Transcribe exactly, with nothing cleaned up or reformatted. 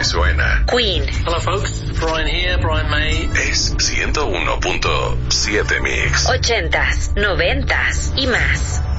Así suena. Queen. Hello folks, Brian here, Brian May. Es ciento uno punto siete Mix. Ochentas, noventas y más.